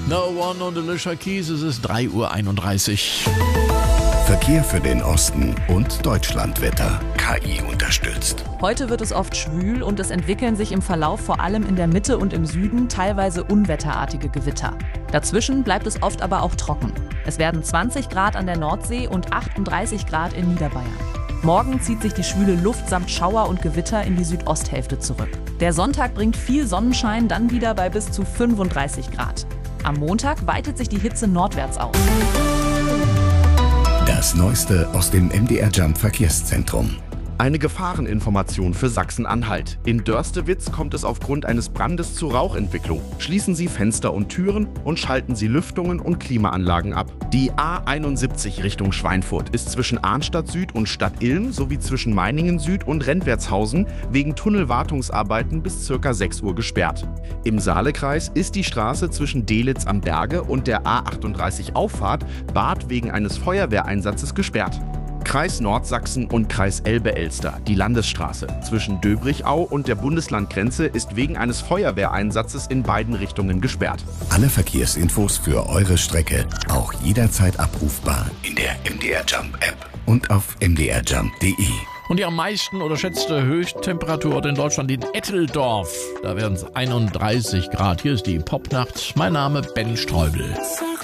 No One und Alicia Keys, es ist 3:31 Uhr. Verkehr für den Osten und Deutschlandwetter. KI unterstützt. Heute wird es oft schwül und es entwickeln sich im Verlauf vor allem in der Mitte und im Süden teilweise unwetterartige Gewitter. Dazwischen bleibt es oft aber auch trocken. Es werden 20 Grad an der Nordsee und 38 Grad in Niederbayern. Morgen zieht sich die schwüle Luft samt Schauer und Gewitter in die Südosthälfte zurück. Der Sonntag bringt viel Sonnenschein, dann wieder bei bis zu 35 Grad. Am Montag weitet sich die Hitze nordwärts aus. Das Neueste aus dem MDR Jump Verkehrszentrum. Eine Gefahreninformation für Sachsen-Anhalt. In Dörstewitz kommt es aufgrund eines Brandes zu Rauchentwicklung. Schließen Sie Fenster und Türen und schalten Sie Lüftungen und Klimaanlagen ab. Die A71 Richtung Schweinfurt ist zwischen Arnstadt Süd und Stadt Ilm sowie zwischen Meiningen Süd und Rentwertshausen wegen Tunnelwartungsarbeiten bis ca. 6 Uhr gesperrt. Im Saalekreis ist die Straße zwischen Delitzsch am Berge und der A38 Auffahrt Bad wegen eines Feuerwehreinsatzes gesperrt. Kreis Nordsachsen und Kreis Elbe-Elster. Die Landesstraße zwischen Döbrichau und der Bundeslandgrenze ist wegen eines Feuerwehreinsatzes in beiden Richtungen gesperrt. Alle Verkehrsinfos für eure Strecke auch jederzeit abrufbar in der MDR Jump App und auf mdrjump.de. Und die am meisten oder schätzte Höchsttemperatur in Deutschland in Etteldorf. Da werden es 31 Grad. Hier ist die Popnacht. Mein Name Benny Streubel.